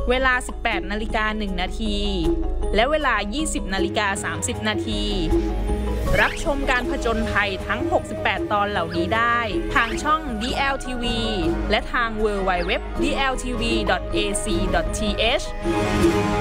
เวลา 18:01 น.และเวลา 20:30 น.รับชมการผจญภัยทั้ง 68 ตอนเหล่านี้ได้ทางช่อง DLTV และทาง www.dltv.ac.th